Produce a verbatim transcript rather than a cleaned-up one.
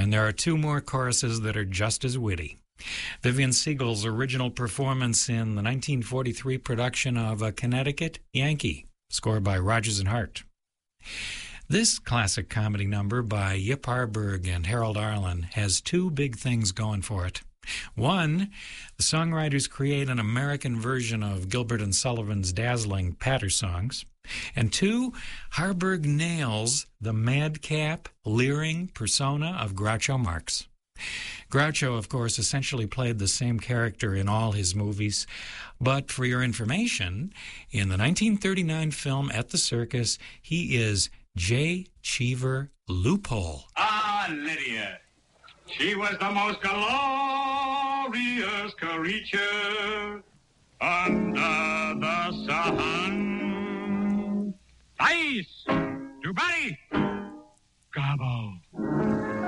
And there are two more choruses that are just as witty. Vivian Siegel's original performance in the nineteen forty-three production of A Connecticut Yankee, scored by Rodgers and Hart. This classic comedy number by Yip Harburg and Harold Arlen has two big things going for it. One, the songwriters create an American version of Gilbert and Sullivan's dazzling patter songs. And two, Harburg nails the madcap, leering persona of Groucho Marx. Groucho, of course, essentially played the same character in all his movies. But for your information, in the nineteen thirty-nine film At the Circus, he is J. Cheever Loophole. Ah, Lydia. She was the most glorious creature under the sun. Ice! Dubai! Gobbo!